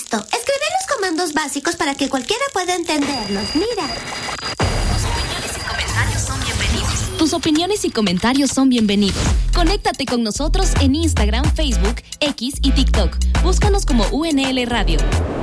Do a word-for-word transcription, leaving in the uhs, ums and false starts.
esto. Escribe los comandos básicos para que cualquiera pueda entenderlos. Mira. Tus opiniones y comentarios son bienvenidos. Conéctate con nosotros en Instagram, Facebook, X y TikTok. Búscanos como U N L Radio.